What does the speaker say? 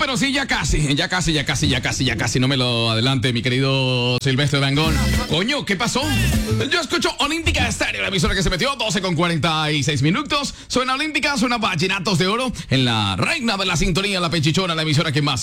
pero sí, ya casi. No me lo adelante, mi querido Silvestre Dangond. Coño, ¿qué pasó? Yo escucho Olímpica Estéreo, la emisora que se metió 12:46 minutos. Suena Olímpica, suena Vallenatos de Oro en la reina de la sintonía, la pechichona, la emisora que más